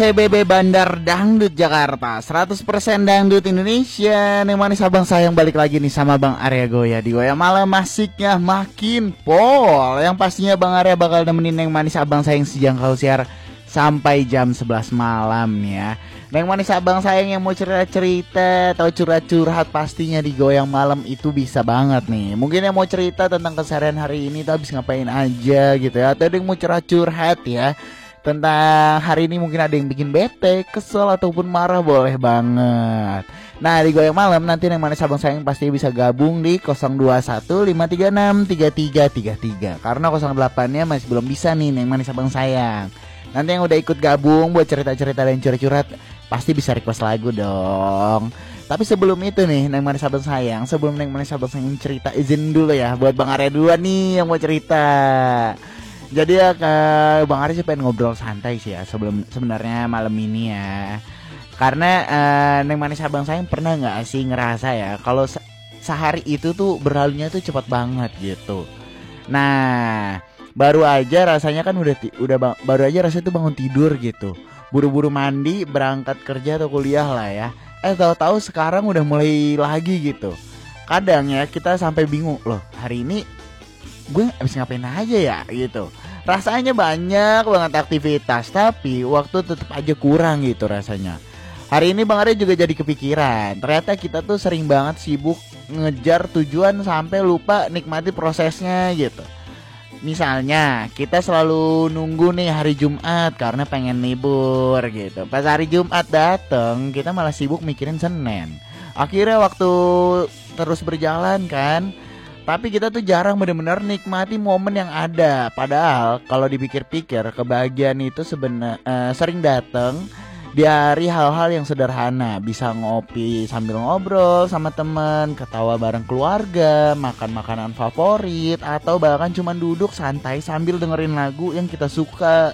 PBB Bandar Dangdut Jakarta 100% Dangdut Indonesia. Nih manis abang sayang balik lagi nih sama Bang Arya Goya di Goya Malam, asiknya makin pol. Yang pastinya Bang Arya bakal nemenin Neng manis abang sayang sejangkau siar sampai jam 11 malam ya. Neng manis abang sayang yang mau cerita-cerita atau curhat-curhat pastinya di Goyang Malam itu bisa banget nih. Mungkin yang mau cerita tentang keseharian hari ini tuh habis ngapain aja gitu ya, atau ada yang mau curhat-curhat ya tentang hari ini, mungkin ada yang bikin bete, kesel ataupun marah, boleh banget. Nah di Goyang Malam nanti Neng manis abang sayang pasti bisa gabung di 0215363333 karena 08-nya masih belum bisa nih Neng manis abang sayang. Nanti yang udah ikut gabung buat cerita-cerita dan curhat-curhat pasti bisa request lagu dong. Tapi sebelum itu nih Neng manis abang sayang, sebelum Neng manis abang sayang cerita, izin dulu ya buat Bang Arya duluan nih yang mau cerita. Jadi ya Bang Arya sih pengen ngobrol santai sih ya sebelum sebenarnya malam ini ya. Karena Neng manis abang sayang pernah nggak sih ngerasa ya kalau sehari itu tuh berlalunya tuh cepat banget gitu. Nah baru aja rasanya kan baru aja rasanya tuh bangun tidur gitu, buru-buru mandi berangkat kerja atau kuliah lah ya. Tahu-tahu sekarang udah mulai lagi gitu. Kadang ya kita sampai bingung, loh hari ini gue abis ngapain aja ya gitu. Rasanya banyak banget aktivitas tapi waktu tetap aja kurang gitu rasanya. Hari ini Bang Arya juga jadi kepikiran, ternyata kita tuh sering banget sibuk ngejar tujuan sampai lupa nikmati prosesnya gitu. Misalnya kita selalu nunggu nih hari Jumat karena pengen libur gitu. Pas hari Jumat dateng kita malah sibuk mikirin Senin. Akhirnya waktu terus berjalan kan, tapi kita tuh jarang benar-benar nikmati momen yang ada. Padahal kalau dipikir-pikir kebahagiaan itu sering datang di hari hal-hal yang sederhana. Bisa ngopi sambil ngobrol sama teman, ketawa bareng keluarga, makan makanan favorit, atau bahkan cuma duduk santai sambil dengerin lagu yang kita suka.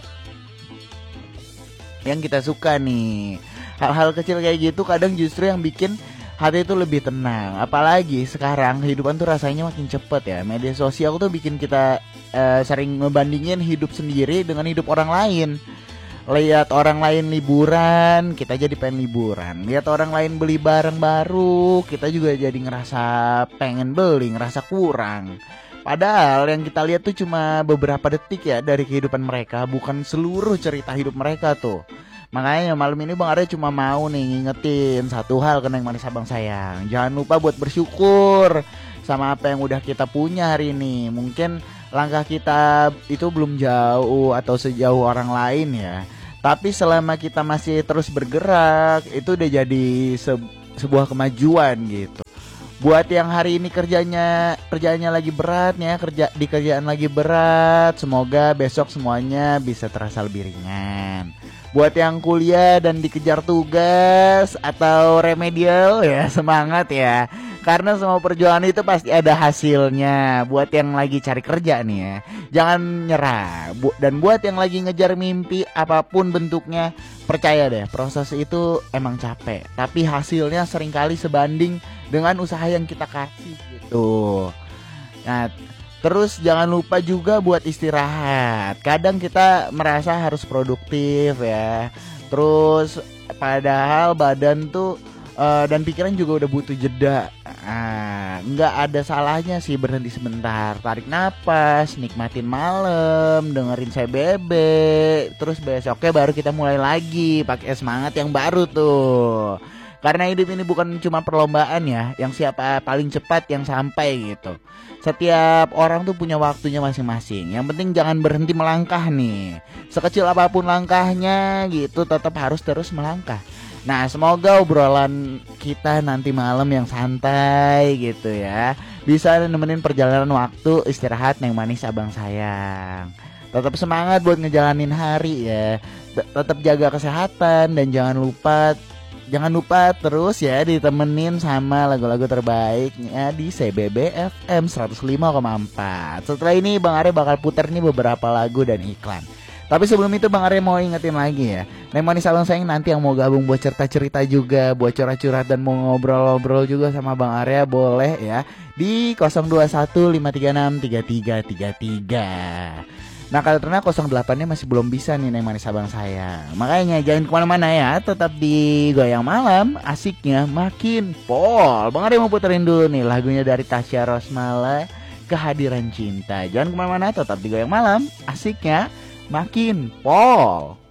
Nih. Hal-hal kecil kayak gitu kadang justru yang bikin hati itu lebih tenang. Apalagi sekarang kehidupan tuh rasanya makin cepet ya. Media sosial tuh bikin kita sering ngebandingin hidup sendiri dengan hidup orang lain. Lihat orang lain liburan, kita jadi pengen liburan. Lihat orang lain beli barang baru, kita juga jadi ngerasa pengen beli, ngerasa kurang. Padahal yang kita lihat tuh cuma beberapa detik ya dari kehidupan mereka, bukan seluruh cerita hidup mereka tuh. Makanya malam ini Bang Arya cuma mau nih ngingetin satu hal ke Neng manis abang sayang. Jangan lupa buat bersyukur sama apa yang udah kita punya hari ini. Mungkin langkah kita itu belum jauh atau sejauh orang lain ya, tapi selama kita masih terus bergerak itu udah jadi sebuah kemajuan gitu. Buat yang hari ini kerjanya lagi berat ya, di kerjaan lagi berat, semoga besok semuanya bisa terasa lebih ringan. Buat yang kuliah dan dikejar tugas atau remedial ya, semangat ya. Karena semua perjuangan itu pasti ada hasilnya. Buat yang lagi cari kerja nih ya, jangan nyerah. Dan buat yang lagi ngejar mimpi apapun bentuknya, percaya deh proses itu emang capek, tapi hasilnya seringkali sebanding dengan usaha yang kita kasih gitu. Nah terus jangan lupa juga buat istirahat. Kadang kita merasa harus produktif ya, terus padahal badan tuh dan pikiran juga udah butuh jeda. Nggak ada salahnya sih berhenti sebentar, tarik napas, nikmatin malam, dengerin CBB, terus besoknya baru kita mulai lagi pakai semangat yang baru tuh. Karena hidup ini bukan cuma perlombaan ya, yang siapa paling cepat yang sampai gitu. Setiap orang tuh punya waktunya masing-masing. Yang penting jangan berhenti melangkah nih. Sekecil apapun langkahnya gitu, tetap harus terus melangkah. Nah semoga obrolan kita nanti malam yang santai gitu ya bisa nemenin perjalanan waktu istirahat Neng manis abang sayang. Tetap semangat buat ngejalanin hari ya. Tetap jaga kesehatan dan jangan lupa terus ya ditemenin sama lagu-lagu terbaiknya di CBB FM 105,4. Setelah ini Bang Arya bakal puter nih beberapa lagu dan iklan. Tapi sebelum itu Bang Arya mau ingetin lagi ya, Neng manis abang sayang nanti yang mau gabung buat cerita-cerita juga, buat curhat-curhat dan mau ngobrol-ngobrol juga sama Bang Arya boleh ya di 0215363333. Nah kalau ternyata 08-nya masih belum bisa nih Neng Manis Abang saya. Makanya jangan kemana-mana ya, tetap di Goyang Malam, asiknya makin pol. Bang Ari mau puterin dulu nih lagunya dari Tasya Rosmala, Kehadiran Cinta. Jangan kemana-mana, tetap di Goyang Malam, asiknya makin pol.